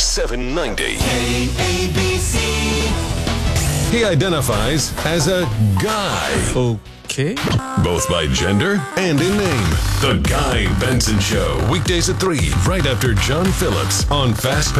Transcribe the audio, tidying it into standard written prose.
790. KABC. He identifies as a guy, Okay. both by gender and in name. The Guy Benson Show, weekdays at 3, right after John Phillips on Fast